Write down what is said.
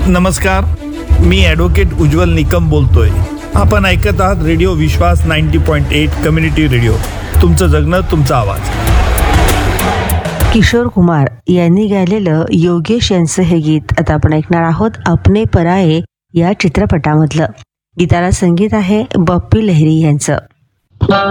नमस्कार, मी ॲडव्होकेट उज्ज्वल निकम बोलतोय. आपण ऐकत आहात रेडिओ विश्वास 90.8 कम्युनिटी रेडिओ. तुमचं जगणं, तुमचा आवाज. किशोर कुमार यांनी गायलेलं योगेश यांचं हे गीत आता आपण ऐकणार आहोत. अपने पराये या चित्रपटामधलं. गीताला संगीत आहे बप्पी लहिरी यांचं.